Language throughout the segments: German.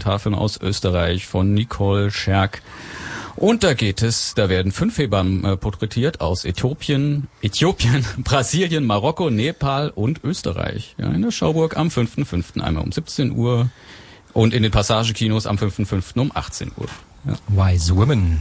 Dokumentarfilm aus Österreich von Nicole Scherk. Und da werden 5 Hebammen porträtiert aus Äthiopien, Brasilien, Marokko, Nepal und Österreich. Ja, in der Schauburg am 5.5. einmal um 17 Uhr und in den Passagekinos am 5.5. um 18 Uhr. Ja. Wise Women.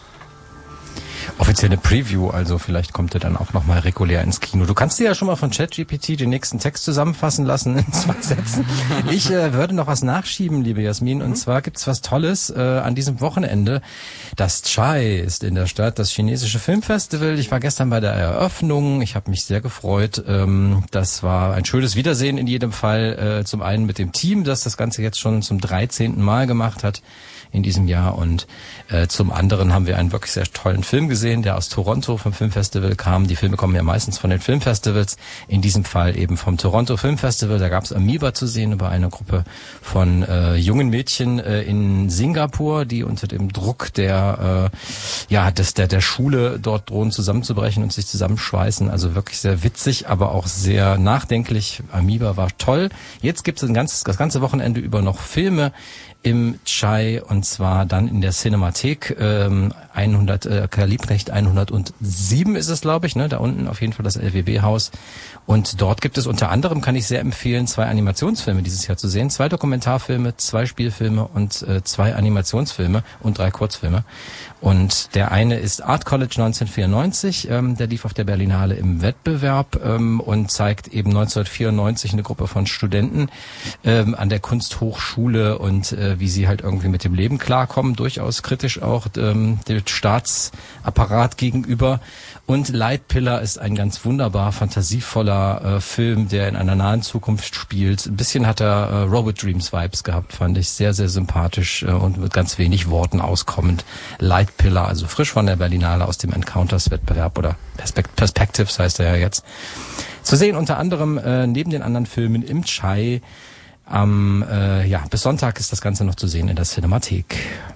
Offizielle Preview, also vielleicht kommt er dann auch nochmal regulär ins Kino. Du kannst dir ja schon mal von ChatGPT den nächsten Text zusammenfassen lassen in 2 Sätzen. Ich würde noch was nachschieben, liebe Jasmin, und zwar gibt's was Tolles an diesem Wochenende. Das Chai ist in der Stadt, das chinesische Filmfestival. Ich war gestern bei der Eröffnung, ich habe mich sehr gefreut. Das war ein schönes Wiedersehen in jedem Fall. Zum einen mit dem Team, das das Ganze jetzt schon zum 13. Mal gemacht hat in diesem Jahr, und zum anderen haben wir einen wirklich sehr tollen Film gesehen, der aus Toronto vom Filmfestival kam. Die Filme kommen ja meistens von den Filmfestivals, in diesem Fall eben vom Toronto Filmfestival. Da gab es Amoeba zu sehen über eine Gruppe von jungen Mädchen in Singapur, die unter dem Druck der Schule dort drohen zusammenzubrechen und sich zusammenschweißen. Also wirklich sehr witzig, aber auch sehr nachdenklich. Amoeba war toll. Jetzt gibt es das ganze Wochenende über noch Filme im Chai, und zwar dann in der Cinemathek 100 Karl Liebknecht 107 ist es, glaube ich, ne, da unten auf jeden Fall das LWB-Haus, und dort gibt es unter anderem, kann ich sehr empfehlen, 2 Animationsfilme dieses Jahr zu sehen, 2 Dokumentarfilme, 2 Spielfilme und 2 Animationsfilme und 3 Kurzfilme. Und der eine ist Art College 1994, der lief auf der Berlinale im Wettbewerb und zeigt eben 1994 eine Gruppe von Studenten an der Kunsthochschule und wie sie halt irgendwie mit dem Leben klarkommen, durchaus kritisch auch dem Staatsapparat gegenüber. Und Lightpillar ist ein ganz wunderbar fantasievoller Film, der in einer nahen Zukunft spielt. Ein bisschen hat er Robot Dreams Vibes gehabt, fand ich. Sehr, sehr sympathisch und mit ganz wenig Worten auskommend. Lightpillar, also frisch von der Berlinale aus dem Encounters-Wettbewerb, oder Perspectives heißt er ja jetzt. Zu sehen unter anderem neben den anderen Filmen im Chai. Bis Sonntag ist das Ganze noch zu sehen in der Cinemathek.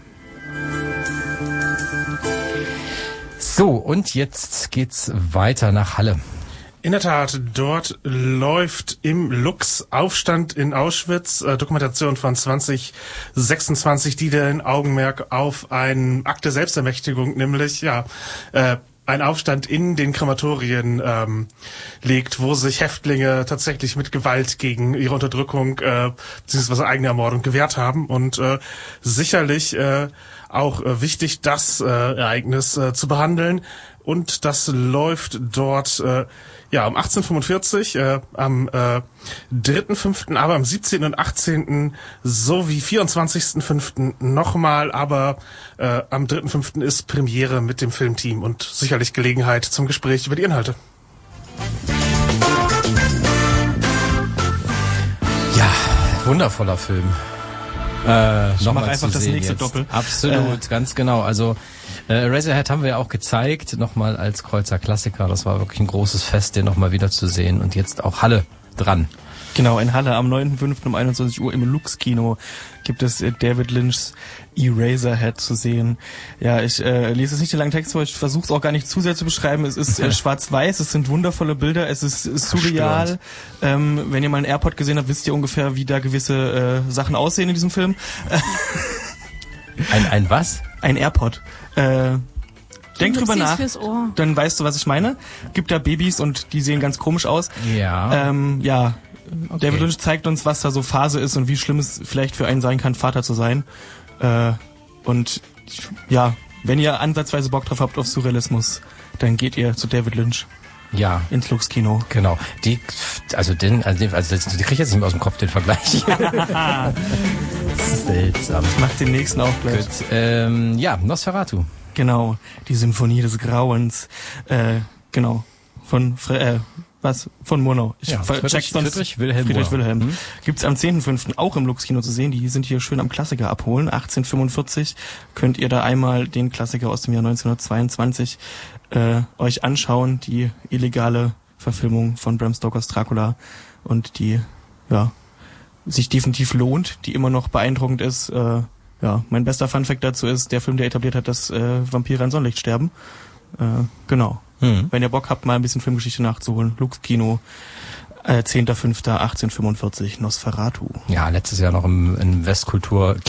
So, und jetzt geht's weiter nach Halle. In der Tat, dort läuft im Lux Aufstand in Auschwitz, Dokumentation von 2026, die den Augenmerk auf einen Akt der Selbstermächtigung, nämlich ein Aufstand in den Krematorien legt, wo sich Häftlinge tatsächlich mit Gewalt gegen ihre Unterdrückung bzw. eigene Ermordung gewehrt haben, und sicherlich auch wichtig, das Ereignis zu behandeln. Und das läuft dort um 1845, am 3.5., aber am 17. und 18. sowie 24.5. nochmal, aber am 3.5. ist Premiere mit dem Filmteam und sicherlich Gelegenheit zum Gespräch über die Inhalte. Ja, wundervoller Film. Ich mache einfach das nächste jetzt. Doppel. Absolut, ganz genau. Also Eraserhead haben wir ja auch gezeigt, nochmal als Kreuzer Klassiker. Das war wirklich ein großes Fest, den nochmal wieder zu sehen. Und jetzt auch Halle dran. Genau, in Halle am 9.5. um 21 Uhr im Lux-Kino gibt es David Lynch's Eraserhead zu sehen. Ja, ich lese jetzt nicht den langen Text vor, ich versuche es auch gar nicht zu sehr zu beschreiben. Es ist schwarz-weiß, es sind wundervolle Bilder, es ist surreal. Wenn ihr mal einen AirPod gesehen habt, wisst ihr ungefähr, wie da gewisse Sachen aussehen in diesem Film. Ein was? Ein AirPod. Denk drüber nach, dann weißt du, was ich meine. Gibt da Babys und die sehen ganz komisch aus. Ja. Okay. David Lynch zeigt uns, was da so Phase ist und wie schlimm es vielleicht für einen sein kann, Vater zu sein. Und ja, wenn ihr ansatzweise Bock drauf habt auf Surrealismus, dann geht ihr zu David Lynch. Ja. Ins Lux-Kino. Genau. Die kriege ich jetzt nicht mehr aus dem Kopf, den Vergleich. Seltsam. Ich mach den nächsten auch gleich. Gut. Nosferatu. Genau. Die Symphonie des Grauens. Genau. Von Murnau. Friedrich Wilhelm. Mhm. Gibt's am 10.5. auch im Lux-Kino zu sehen. Die sind hier schön am Klassiker abholen. 1845 könnt ihr da einmal den Klassiker aus dem Jahr 1922 euch anschauen. Die illegale Verfilmung von Bram Stokers Dracula, und die sich definitiv lohnt, die immer noch beeindruckend ist. Mein bester Funfact dazu ist der Film, der etabliert hat, dass Vampire in Sonnenlicht sterben. Genau. Wenn ihr Bock habt, mal ein bisschen Filmgeschichte nachzuholen. Lux-Kino, 10.05.1845, Nosferatu. Ja, letztes Jahr noch im Westkultur